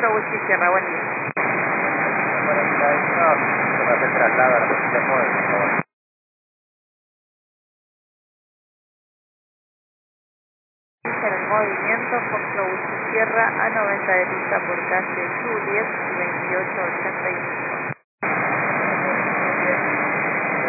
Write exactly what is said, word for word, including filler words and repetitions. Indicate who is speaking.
Speaker 1: Foxtrot Whisky Sierra, buen día.
Speaker 2: cuarenta y uno, se va a hacer traslado a la policía móvil, por favor.
Speaker 1: En el movimiento Foxtrot Whisky Sierra a noventa de pista por calle Juliet y veintiocho ochenta y cinco.